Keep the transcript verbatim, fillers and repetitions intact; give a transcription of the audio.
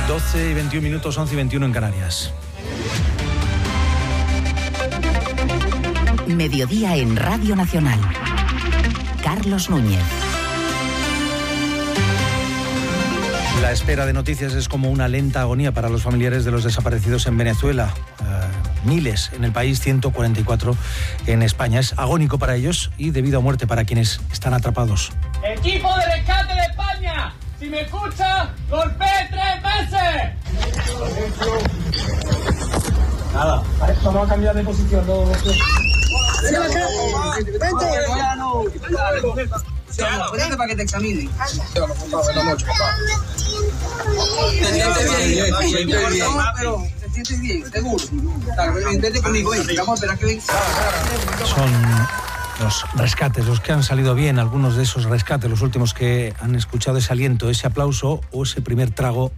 doce y veintiún minutos, once y veintiuno en Canarias. Mediodía en Radio Nacional. Carlos Núñez. La espera de noticias es como una lenta agonía para los familiares de los desaparecidos en Venezuela. Uh, miles en el país, ciento cuarenta y cuatro en España. Es agónico para ellos y debido a muerte para quienes están atrapados. ¡Equipo de rescate de España! Si me escucha, golpee tres veces. Nada. Vamos a cambiar de posición. No, no, no. Vente para que te examinen. Te sientes bien, te sientes bien. Pero te sientes bien, seguro. Vente conmigo, vamos a esperar que venga. Son los rescates, los que han salido bien, algunos de esos rescates, los últimos que han escuchado ese aliento, ese aplauso o ese primer trago